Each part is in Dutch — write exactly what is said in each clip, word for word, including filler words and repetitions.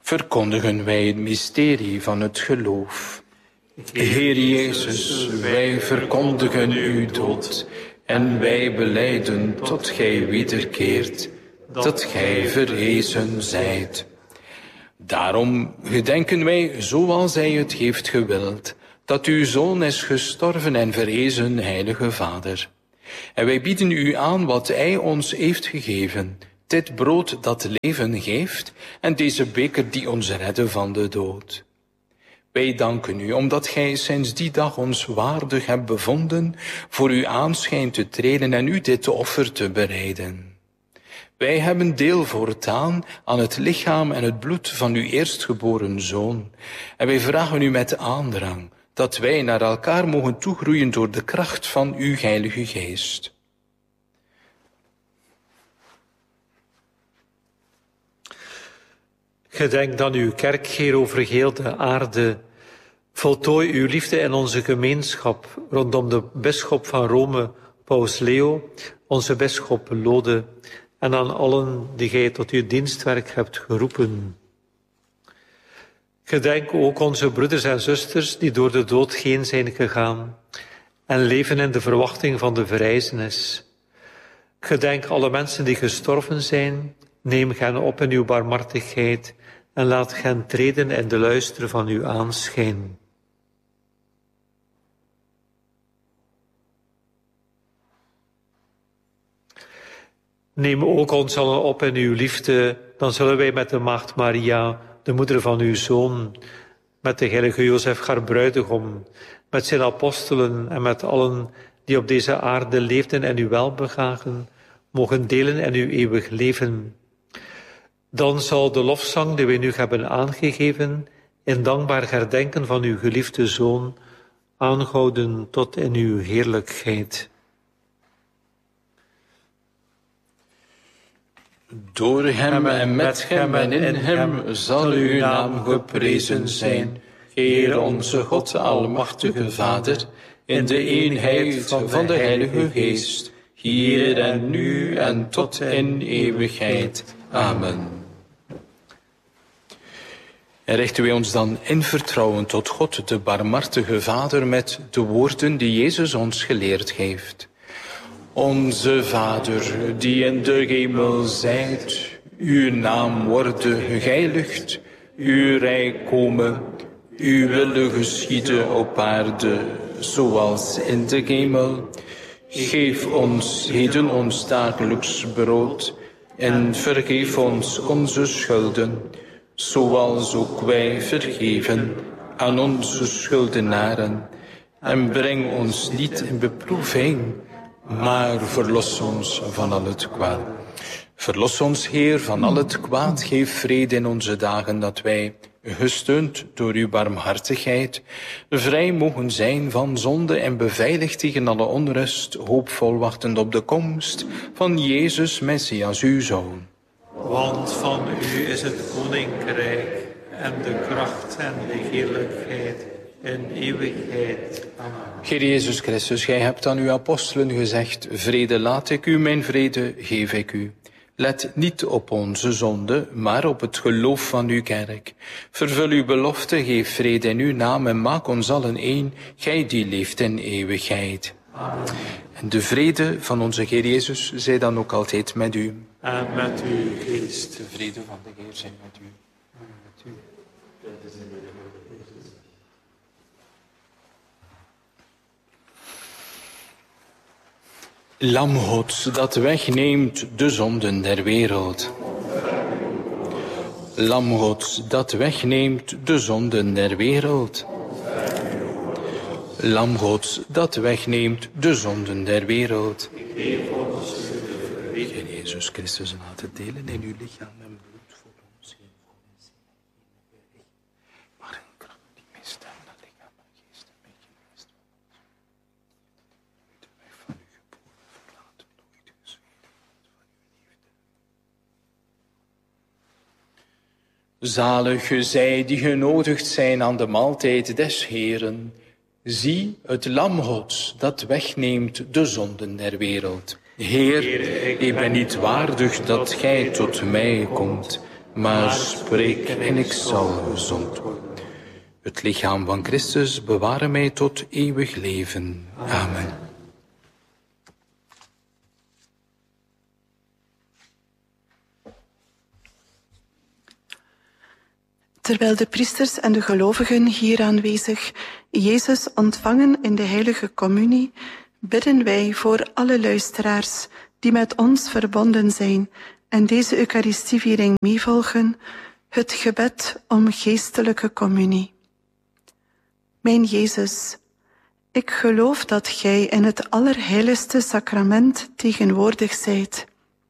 verkondigen wij het mysterie van het geloof. Heer Jezus, wij verkondigen uw dood en wij belijden tot gij wederkeert, dat gij verrezen zijt. Daarom gedenken wij, zoals hij het heeft gewild, dat uw Zoon is gestorven en verrezen, heilige Vader. En wij bieden u aan wat hij ons heeft gegeven, dit brood dat leven geeft en deze beker die ons redde van de dood. Wij danken u, omdat gij sinds die dag ons waardig hebt bevonden voor uw aanschijn te treden en u dit offer te bereiden. Wij hebben deel voortaan aan het lichaam en het bloed van uw eerstgeboren Zoon. En wij vragen u met aandrang dat wij naar elkaar mogen toegroeien door de kracht van uw Heilige Geest. Gedenk dan uw kerk, Heer, over heel de aarde. Voltooi uw liefde in onze gemeenschap rondom de bisschop van Rome, Paus Leo, onze bisschop Lode, en aan allen die gij tot uw dienstwerk hebt geroepen. Gedenk ook onze broeders en zusters die door de dood heen zijn gegaan en leven in de verwachting van de verrijzenis. Gedenk alle mensen die gestorven zijn, neem hen op in uw barmhartigheid en laat hen treden in de luister van uw aanschijn. Neem ook ons allen op in uw liefde, dan zullen wij met de maagd Maria, de moeder van uw Zoon, met de heilige Jozef, haar bruidegom, met zijn apostelen en met allen die op deze aarde leefden en u welbegagen, mogen delen in uw eeuwig leven. Dan zal de lofzang die wij nu hebben aangegeven, in dankbaar herdenken van uw geliefde Zoon, aanhouden tot in uw heerlijkheid. Door hem en met hem en in hem zal uw naam geprezen zijn, Heer onze God, almachtige Vader, in de eenheid van de Heilige Geest, hier en nu en tot in eeuwigheid. Amen. En richten wij ons dan in vertrouwen tot God, de barmhartige Vader, met de woorden die Jezus ons geleerd heeft. Onze Vader, die in de hemel zijt, uw naam worden geheiligd, uw rijk komen, uw wil geschieden op aarde, zoals in de hemel. Geef ons heden ons dagelijks brood en vergeef ons onze schulden, zoals ook wij vergeven aan onze schuldenaren. En breng ons niet in beproeving, maar verlos ons van al het kwaad. Verlos ons, Heer, van al het kwaad. Geef vrede in onze dagen, dat wij, gesteund door uw barmhartigheid, vrij mogen zijn van zonde en beveiligd tegen alle onrust, hoopvol wachtend op de komst van Jezus, Messias, uw Zoon. Want van u is het koninkrijk en de kracht en de heerlijkheid in eeuwigheid. Amen. Heer Jezus Christus, gij hebt aan uw apostelen gezegd, vrede laat ik u, mijn vrede geef ik u. Let niet op onze zonde, maar op het geloof van uw kerk. Vervul uw belofte, geef vrede in uw naam en maak ons allen één, gij die leeft in eeuwigheid. Amen. En de vrede van onze Heer Jezus zij dan ook altijd met u. En met uw geest. De vrede van de Heer zij met u. En met u. Lam Gods, dat wegneemt de zonden der wereld. Lam Gods, dat wegneemt de zonden der wereld. Lam Gods, dat wegneemt de zonden der wereld. Heer Jezus Christus, laat het delen in uw lichaam en bloed voor ons. Maar een kracht die mist aan het lichaam en geest en beetje mist van ons. De weg van uw geboren verlaten, nooit gezwegen van uw liefde. Zalige zij die genodigd zijn aan de maaltijd des Heeren. Zie het lam Gods dat wegneemt de zonden der wereld. Heer, ik ben niet waardig dat gij tot mij komt, maar spreek en ik zal gezond worden. Het lichaam van Christus beware mij tot eeuwig leven. Amen. Terwijl de priesters en de gelovigen hier aanwezig Jezus ontvangen in de heilige communie, bidden wij voor alle luisteraars die met ons verbonden zijn en deze Eucharistieviering meevolgen, het gebed om geestelijke communie. Mijn Jezus, ik geloof dat Gij in het allerheiligste sacrament tegenwoordig zijt.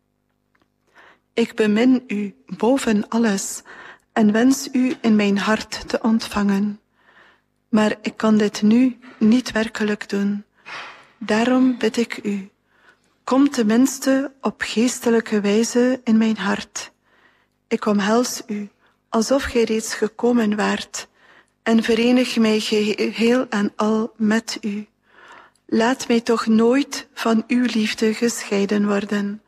Ik bemin U boven alles en wens U in mijn hart te ontvangen. Maar ik kan dit nu niet werkelijk doen. Daarom bid ik U, kom tenminste op geestelijke wijze in mijn hart. Ik omhels U, alsof Gij reeds gekomen waart, en verenig mij geheel en al met U. Laat mij toch nooit van Uw liefde gescheiden worden.